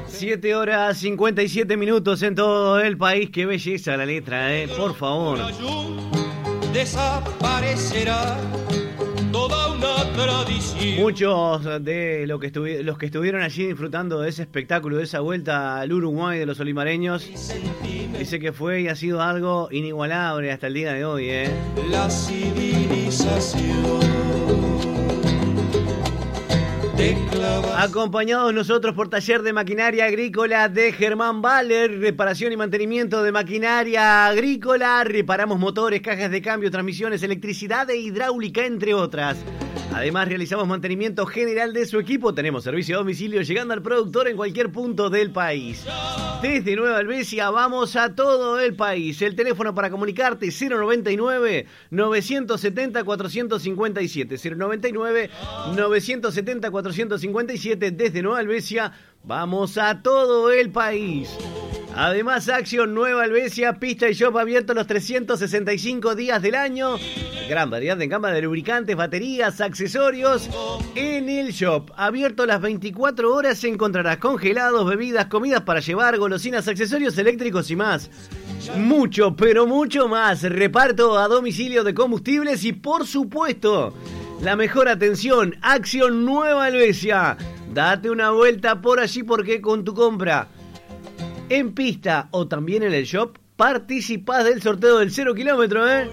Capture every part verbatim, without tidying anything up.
siete horas cincuenta y siete minutos en todo el país. Qué belleza la letra, eh. Por favor. Desaparecerá toda una tradición. Muchos de los que, estuvi- los que estuvieron allí disfrutando de ese espectáculo, de esa vuelta al Uruguay de los olimareños, dice que fue y ha sido algo inigualable hasta el día de hoy, ¿eh? La civilización. Acompañados nosotros por Taller de Maquinaria Agrícola de Germán Baller, reparación y mantenimiento de maquinaria agrícola, reparamos motores, cajas de cambio, transmisiones, electricidad e hidráulica, entre otras. Además, realizamos mantenimiento general de su equipo. Tenemos servicio a domicilio llegando al productor en cualquier punto del país. Desde Nueva Helvecia vamos a todo el país. El teléfono para comunicarte cero noventa y nueve, novecientos setenta, cuatrocientos cincuenta y siete. cero noventa y nueve, novecientos setenta, cuatrocientos cincuenta y siete. Desde Nueva Helvecia vamos a todo el país. Además, Acción Nueva Helvecia, pista y shop abierto los trescientos sesenta y cinco días del año. Gran variedad de gama de lubricantes, baterías, accesorios. En el shop, abierto las veinticuatro horas, encontrarás congelados, bebidas, comidas para llevar, golosinas, accesorios eléctricos y más. Mucho, pero mucho más. Reparto a domicilio de combustibles y, por supuesto, la mejor atención. Acción Nueva Helvecia. Date una vuelta por allí porque con tu compra en pista o también en el shop, participás del sorteo del cero kilómetro, ¿eh?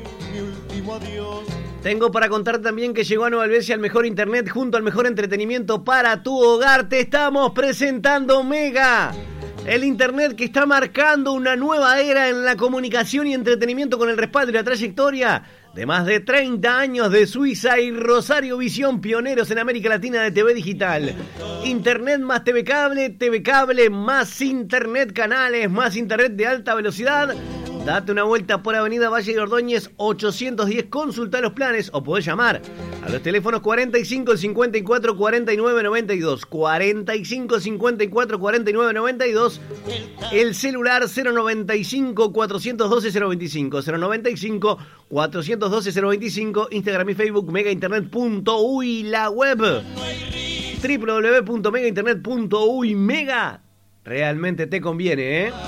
Tengo para contar también que llegó a Nueva Helvecia el mejor internet junto al mejor entretenimiento para tu hogar. Te estamos presentando Mega, el internet que está marcando una nueva era en la comunicación y entretenimiento con el respaldo y la trayectoria de más de treinta años de Suiza y Rosario Visión, pioneros en América Latina de T V digital. Internet más T V cable, T V cable más internet canales, más internet de alta velocidad. Date una vuelta por Avenida Valle de Ordóñez ochocientos diez, consulta los planes o podés llamar a los teléfonos cuarenta y cinco, cincuenta y cuatro, cuarenta y nueve, noventa y dos, cuarenta y cinco, cincuenta y cuatro, cuarenta y nueve, noventa y dos, el celular cero noventa y cinco, cuatrocientos doce, cero veinticinco, cero noventa y cinco, cuatrocientos doce, cero veinticinco, Instagram y Facebook mega internet punto uy, la web doble u doble u doble u punto mega internet punto uy. Mega realmente te conviene, ¿eh?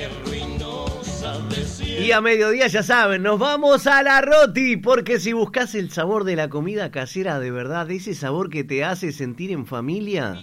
Y a mediodía, ya saben, nos vamos a la Roti, porque si buscas el sabor de la comida casera de verdad, ese sabor que te hace sentir en familia,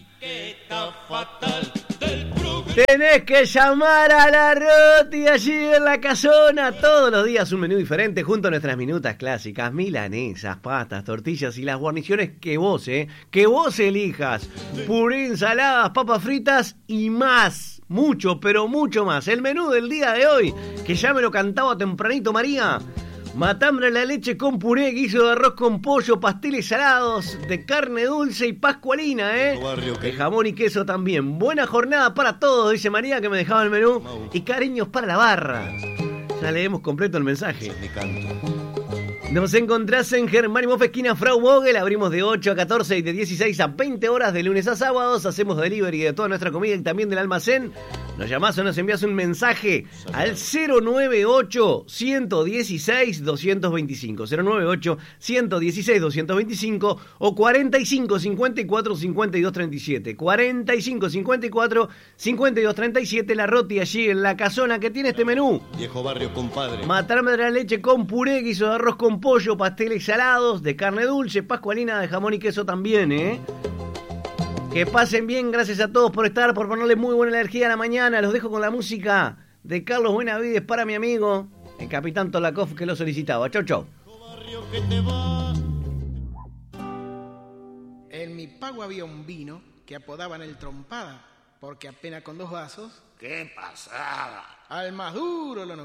tenés que llamar a la Roti allí en la casona. Todos los días un menú diferente junto a nuestras minutas clásicas, milanesas, pastas, tortillas y las guarniciones que vos, eh, que vos elijas. Puré, ensaladas, papas fritas y más. Mucho, pero mucho más. El menú del día de hoy, que ya me lo cantaba tempranito María. Matambre a la leche con puré, guiso de arroz con pollo, pasteles salados, de carne dulce y pascualina, ¿eh? De jamón y queso también. Buena jornada para todos, dice María, que me dejaba el menú. Y cariños para la barra. Ya leemos completo el mensaje. Nos encontrás en Germán y Moff, esquina Frau Vogel. Abrimos de ocho a catorce y de dieciséis a veinte horas de lunes a sábados. Hacemos delivery de toda nuestra comida y también del almacén. Nos llamás o nos envías un mensaje al cero noventa y ocho, ciento dieciséis, doscientos veinticinco. cero noventa y ocho, ciento dieciséis, doscientos veinticinco o cuarenta y cinco, cincuenta y cuatro, cincuenta y dos, treinta y siete. cuarenta y cinco, cincuenta y cuatro, cincuenta y dos, treinta y siete. La Roti allí en la casona que tiene este menú. Viejo barrio, compadre. Matarme de la leche con puré, guiso de arroz con pollo, pasteles salados, de carne dulce, pascualina, de jamón y queso también, ¿eh? Que pasen bien, gracias a todos por estar, por ponerle muy buena energía a la mañana. Los dejo con la música de Carlos Buenavides para mi amigo, el Capitán Tolakov, que lo solicitaba. Chau, chau. En mi pago había un vino que apodaban el Trompada, porque apenas con dos vasos... ¿Qué pasaba? Al más duro lo